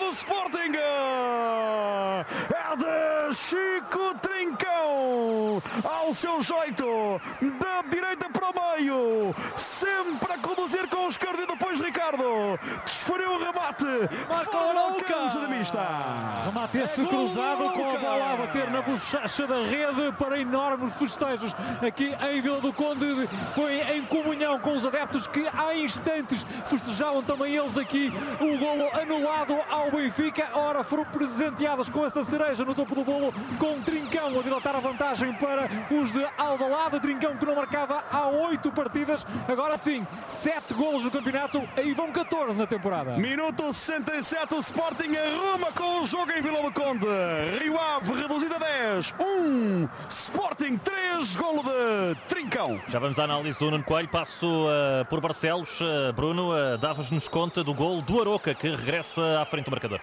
do Sporting. É de Chico Trincão, ao seu jeito, da direita para o meio, sempre a conduzir com o esquerdo e depois Ricardo desferiu o remate, fora alcance da mista. Remate esse cruzado com a bola a bater na bochecha da rede para enormes festejos aqui em Vila do Conde. Foi em comunhão com os adeptos que há instantes festejavam também eles aqui o golo anulado ao Benfica. Ora, foram presenteados com essa cereja no topo do bolo, com Trincão a dilatar a vantagem para os de Alvalade. Trincão que não marcava há 8 partidas, agora sim 7 golos no campeonato, aí vão 14 na temporada. Minuto 67, o Sporting arruma com o jogo em Vila do Conde. Rio Ave reduzido a 10, Sporting 3, golo de Trincão. Já vamos à análise do Nuno Coelho, passo por Barcelos. Bruno, davas-nos conta do golo do Aroca, que regressa à frente do marcador.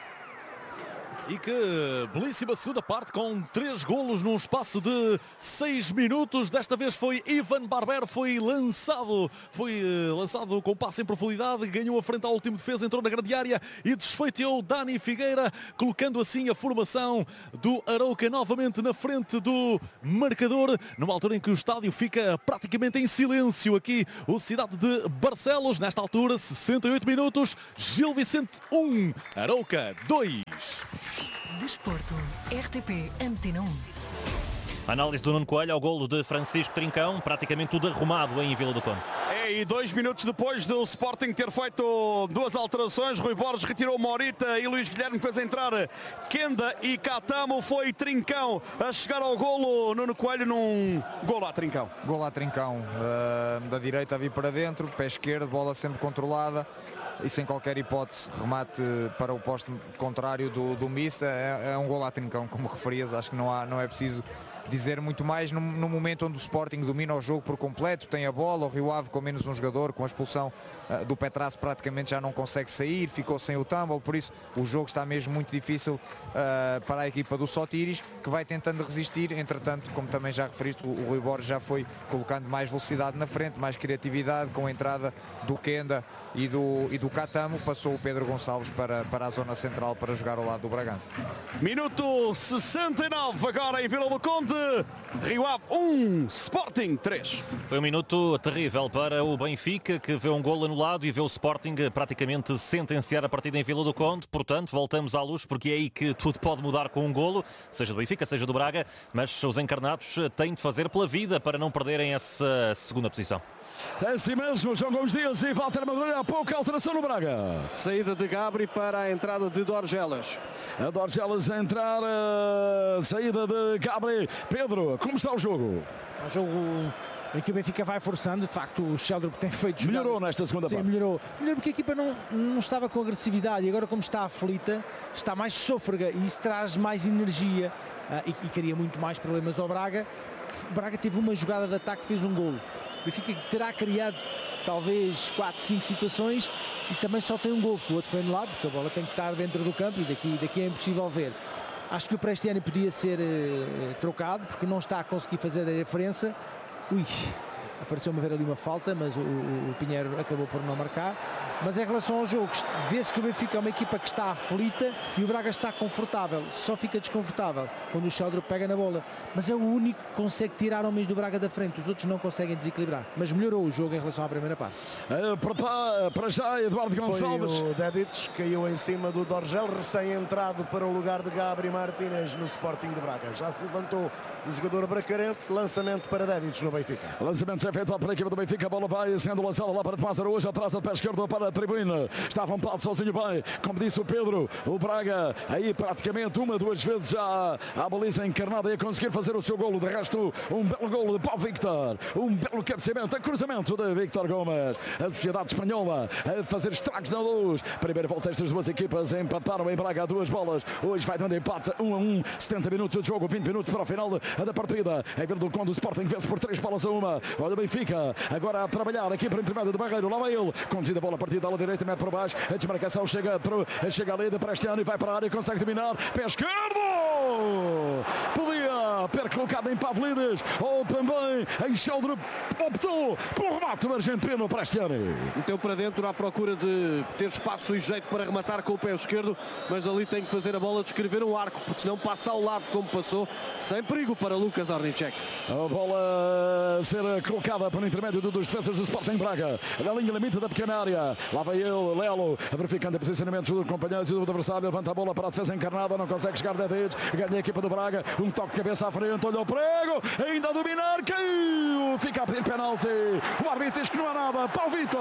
E que belíssima segunda parte com 3 golos num espaço de 6 minutos. Desta vez foi Ivan Barber, foi lançado com passe em profundidade, ganhou a frente ao último defesa, entrou na grande área e desfeiteou Dani Figueira, colocando assim a formação do Arouca novamente na frente do marcador, numa altura em que o estádio fica praticamente em silêncio aqui, o Cidade de Barcelos. Nesta altura, 68 minutos, Gil Vicente 1, Arouca 2. Desporto, RTP Antena 1. Análise do Nuno Coelho ao golo de Francisco Trincão, praticamente tudo arrumado em Vila do Conde. E 2 minutos depois do Sporting ter feito 2 alterações, Rui Borges retirou Morita e Luís Guilherme fez entrar Kenda e Catamo. Foi Trincão a chegar ao golo. Nuno Coelho num golo a Trincão. Golo a Trincão, da direita a vir para dentro, pé esquerdo, bola sempre controlada e sem qualquer hipótese, remate para o poste contrário do Missa. É um golo a Trincão, como referias. Acho que não é preciso dizer muito mais no momento onde o Sporting domina o jogo por completo, tem a bola. O Rio Ave com menos um jogador, com a expulsão do Petrazzo, praticamente já não consegue sair, ficou sem o Tumble, por isso o jogo está mesmo muito difícil para a equipa do Sotiris, que vai tentando resistir. Entretanto, como também já referiste, o Rui Borges já foi colocando mais velocidade na frente, mais criatividade, com a entrada do Kenda e do Catamo. Passou o Pedro Gonçalves para a zona central para jogar ao lado do Bragança. Minuto 69 agora em Vila do Conde. Rio Ave 1, Sporting 3. Foi um minuto terrível para o Benfica, que vê um golo anulado e vê o Sporting praticamente sentenciar a partida em Vila do Conde. Portanto, voltamos à luz, porque é aí que tudo pode mudar com um golo, seja do Benfica, seja do Braga, mas os encarnados têm de fazer pela vida para não perderem essa segunda posição. É assim mesmo, João Gomes Dias e Walter Madureira. Há pouca alteração no Braga. Saída de Gabri para a entrada de Dorgelas. A Dorgelas a entrar, saída de Gabri. Pedro, como está o jogo? O jogo em que o Benfica vai forçando, de facto o Sheldrup tem feito jogadas. Melhorou nesta segunda parte. Sim, melhorou porque a equipa não estava com agressividade e agora, como está aflita, está mais sôfrega e isso traz mais energia e cria muito mais problemas ao Braga. O Braga teve uma jogada de ataque que fez um golo. O Benfica terá criado talvez 4, 5 situações e também só tem um golo, porque o outro foi anulado, porque a bola tem que estar dentro do campo e daqui é impossível ver. Acho que o Prestiani podia ser trocado, porque não está a conseguir fazer a diferença. Apareceu-me ver ali uma falta, mas o Pinheiro acabou por não marcar. Mas em relação ao jogo, vê-se que o Benfica é uma equipa que está aflita e o Braga está confortável. Só fica desconfortável quando o Sheldrup pega na bola. Mas é o único que consegue tirar homens do Braga da frente. Os outros não conseguem desequilibrar. Mas melhorou o jogo em relação à primeira parte. Para já, Eduardo Gonçalves. Foi o Dedic, caiu em cima do Dorgel, recém-entrado para o lugar de Gabri Martínez no Sporting de Braga. Já se levantou o jogador bracarense, lançamento para Dedic no Benfica. Lançamento já efetuado para a equipa do Benfica, a bola vai sendo lançada lá para Tomás Araújo, atrás do pé esquerdo para a tribuna. Está à vontade, sozinho bem, como disse o Pedro, o Braga aí praticamente 1, 2 vezes já a baliza encarnada e a conseguir fazer o seu golo. De resto, um belo golo de Paulo Victor, um belo cabeceamento, cruzamento de Victor Gomes. A Sociedade Espanhola a fazer estragos na luz. Primeira volta, estas duas equipas empataram em Braga a 2 bolas. Hoje vai dando empate 1-1, 70 minutos de jogo, 20 minutos para o final da partida. É ver do quando o Sporting vence por 3 bolas a 1. Olha o Benfica agora a trabalhar aqui para o intermédio do Barreiro. Lá vai ele, conduzida a bola a partir da ala direita, mete para baixo, a desmarcação chega ali de Prestiano e vai para a área, consegue dominar, pé esquerdo! Podia está percolocado em Pavlidis, ou também em Sheldrup, optou por remate argentino para este ano. Meteu para dentro à procura de ter espaço e jeito para rematar com o pé esquerdo, mas ali tem que fazer a bola descrever um arco, porque senão passa ao lado como passou, sem perigo para Lucas Ornicek. A bola a ser colocada por intermédio dos defesas do Sporting Braga, na linha limite da pequena área. Lá vai ele, Lelo, verificando o posicionamento dos companheiros e do adversário, levanta a bola para a defesa encarnada, não consegue chegar David, ganha a equipa do Braga, um toque de cabeça à frente, olha o prego, ainda a dominar, caiu, fica a pedir penalti, o árbitro diz que não há nada, Paulo Vitor,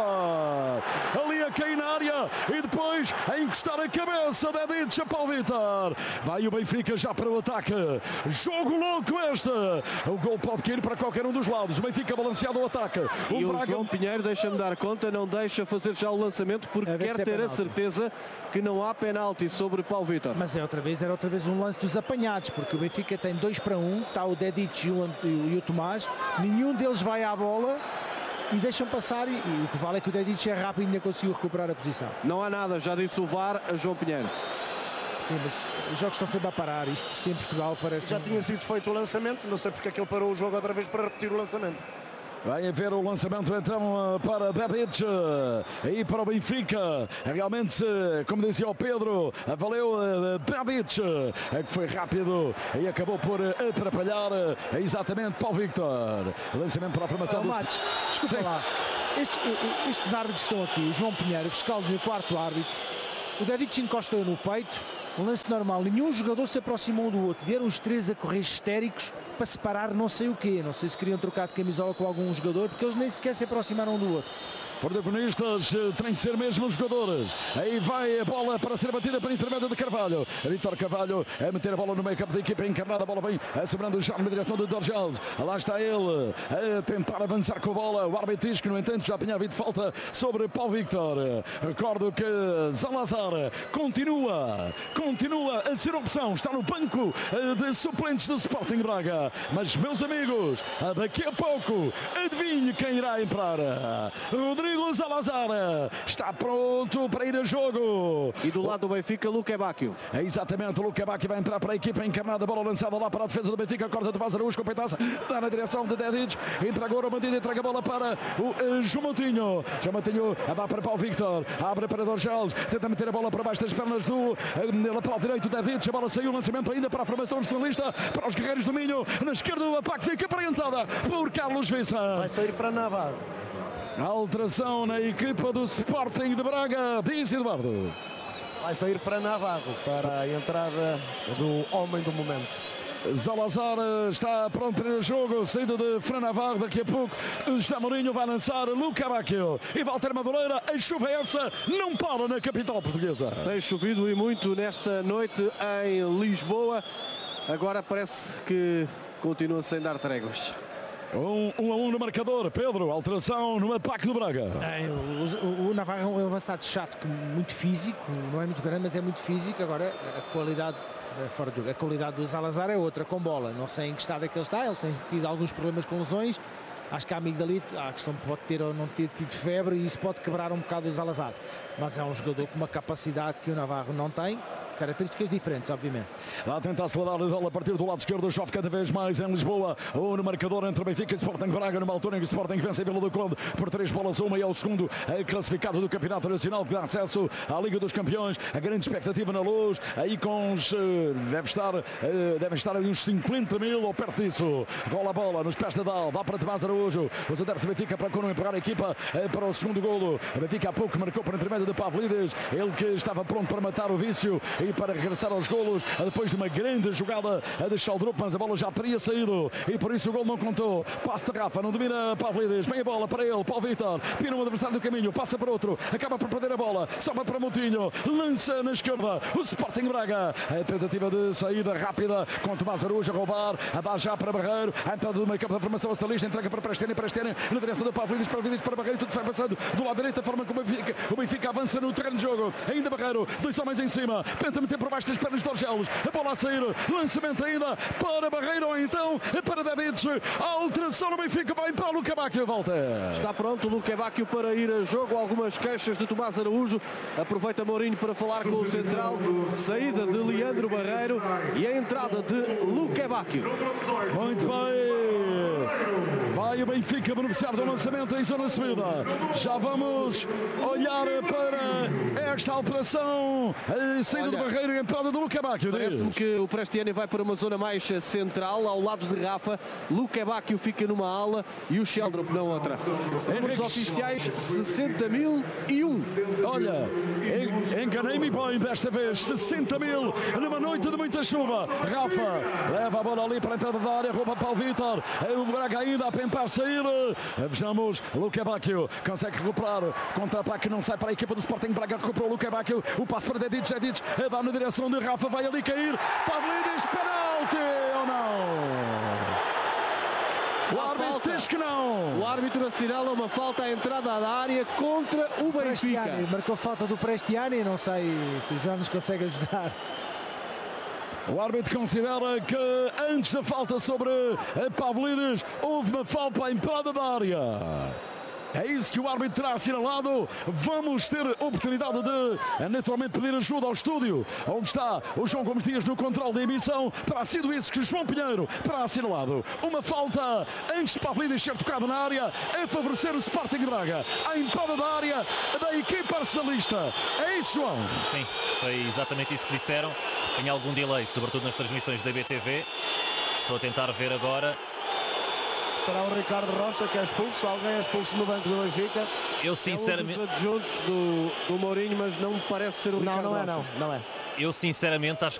ali a cair na área e depois a encostar a cabeça, David, Paulo Vitor, vai o Benfica já para o ataque, jogo louco este, o gol pode cair para qualquer um dos lados, o Benfica balanceado ao ataque, E o João Pinheiro, deixa-me dar conta, não deixa fazer já o lançamento porque quer ter a certeza que não há penalti sobre Paulo Vitor. Mas era outra vez um lance dos apanhados, porque o Benfica tem 2-1, está o Dedic e o Tomás, nenhum deles vai à bola e deixam passar, e o que vale é que o Dedic é rápido e ainda conseguiu recuperar a posição. Não há nada, já disse o VAR a João Pinheiro. Sim, mas os jogos estão sempre a parar, isto em Portugal parece... Já tinha sido feito o lançamento, não sei porque é que ele parou o jogo outra vez para repetir o lançamento. Vai haver o lançamento então para Bebic e para o Benfica. Realmente, como dizia o Pedro, valeu Bebic, que foi rápido e acabou por atrapalhar exatamente Paulo Victor. Lançamento para a formação do... Matos, desculpa lá. Estes árbitros que estão aqui, o João Pinheiro, o fiscal do quarto árbitro, o Dedic encosta no peito, um lance normal, nenhum jogador se aproximou um do outro, vieram os três a correr histéricos para separar não sei o quê, não sei se queriam trocar de camisola com algum jogador, porque eles nem sequer se aproximaram um do outro. Protagonistas têm de ser mesmo os jogadores. Aí vai a bola para ser batida por intermédio de Carvalho. Vítor Carvalho a meter a bola no meio campo da equipa encarnada. A bola vem sobrando já na direção de Dorgeles. Lá está ele a tentar avançar com a bola. O árbitro diz que, no entanto, já tinha havido falta sobre Paulo Victor. Recordo que Salazar continua a ser opção. Está no banco de suplentes do Sporting Braga. Mas, meus amigos, daqui a pouco, adivinhe quem irá entrar. Rodrigo Salazar está pronto para ir a jogo. E do lado do Benfica, Luque Bacchio. É exatamente, o Luque Bacchio vai entrar para a equipa encarnada, bola lançada lá para a defesa do Benfica, corta de Paz Araújo, com peitaça, dá na direção de Dedic, entra agora o Bandido, entrega a bola para o João Moutinho. João Moutinho dá para Paulo Victor, abre para Dorgeles, tenta meter a bola para baixo das pernas do lateral direito, Dedic, a bola saiu, lançamento ainda para a formação nacionalista, para os Guerreiros do Minho, na esquerda o ataque fica orientada por Carlos Vicente. Vai sair para Navarro. Alteração na equipa do Sporting de Braga, diz Eduardo. Vai sair para Navarro para a entrada do homem do momento. Salazar está pronto para o jogo, saída de Fran Navarro, daqui a pouco José Mourinho vai lançar Luque Bacchio e Walter Madureira. A chuva é essa, não para na capital portuguesa. Tem chovido e muito nesta noite em Lisboa, agora parece que continua sem dar tréguas. 1-1 no marcador. Pedro, alteração no ataque do Braga. O Navarro é um avançado chato, muito físico, não é muito grande, mas é muito físico. Agora a qualidade fora de jogo, a qualidade do Salazar é outra com bola. Não sei em que estado é que ele está, ele tem tido alguns problemas com lesões. Acho que a amigdalite, a questão pode ter ou não ter tido febre e isso pode quebrar um bocado o Salazar. Mas é um jogador com uma capacidade que o Navarro não tem. Características diferentes, obviamente. Lá tenta acelerar a bola a partir do lado esquerdo. Chove cada vez mais em Lisboa. No marcador entre Benfica e Sporting Braga, numa altura em que o Sporting vence a Vila do Conde por 3-1 e é o segundo classificado do Campeonato Nacional, que dá acesso à Liga dos Campeões. A grande expectativa na Luz, aí com os devem estar ali uns 50 mil ou perto disso. Rola a bola nos pés da Dal, dá para Tomás Araújo. Os adeptos do Benfica procuram empurrar a equipa para o segundo golo. A Benfica há pouco marcou por intermédio de Pavlidis, ele que estava pronto para matar o vício e para regressar aos golos depois de uma grande jogada de Sheldrup, mas a bola já teria saído e por isso o gol não contou. Passe de Rafa, não domina Pavlidis, vem a bola para ele, Paulo Victor, pira um adversário do caminho, passa para outro, acaba por perder a bola, sobe para Moutinho, lança na esquerda o Sporting Braga, a tentativa de saída rápida com Tomás Araújo a roubar, a dar já para Barreiro, a entrada do meio campo da formação astalista, entrega para Prestene na direção do Pavlidis para Barreiro, tudo vai passando do lado direito, a forma como o Benfica avança no terreno de jogo, ainda Barreiro, dois homens em cima, tenta meter por baixo das pernas de Dorgelos. A bola a sair, lançamento ainda para Barreiro ou então para Dedic. A alteração no Benfica vai para o Luca Bacchio, volta. Está pronto o Luca Bacchio para ir a jogo. Algumas queixas de Tomás Araújo. Aproveita Mourinho para falar com o central. Saída de Leandro Barreiro e a entrada de Luca Bacchio. Muito bem. Vai o Benfica beneficiar do lançamento em zona subida. Já vamos olhar para esta alteração. A saída do Barreiro e a entrada do Luca Bacchio. Parece-me que o Prestiani vai para uma zona mais central, ao lado de Rafa. Luca Bacchio fica numa ala e o Sheldrop na outra. Números oficiais 60.001. Olha, enganei-me bem desta vez. 60.000 numa noite de muita chuva. Rafa leva a bola ali para a entrada da área. Rouba para o Vítor. O Braga ainda a tentar sair. Vejamos, Luca Bacchio consegue recuperar. Contra-ataque não sai para a equipa do Sporting. Braga recuperou Luca Bacchio. O passo para Dedic. Dedic dá na direção de Rafa. Vai ali cair. Pavlidis, penalti ou não? O árbitro diz que não. O árbitro assinala uma falta à entrada da área contra o Benfica. Marcou falta do Prestiani. Não sei se o João nos consegue ajudar. O árbitro considera que antes da falta sobre Pavlidis houve uma falta à entrada da área. É isso que o árbitro terá assinalado. Vamos ter oportunidade de naturalmente pedir ajuda ao estúdio, onde está o João Gomes Dias no controle de emissão. Terá sido isso que João Pinheiro terá assinalado. Uma falta antes de Pavlidis ser tocado na área a favorecer o Sporting de Braga. A entrada da área da equipa arsenalista. É isso, João? Sim, foi exatamente isso que disseram. Tem algum delay, sobretudo nas transmissões da BTV. Estou a tentar ver agora. Será o Ricardo Rocha que é expulso? Alguém é expulso no banco do Benfica? Eu sinceramente... É um dos adjuntos do Mourinho, mas não me parece ser o Ricardo Rocha. Não é. Eu sinceramente acho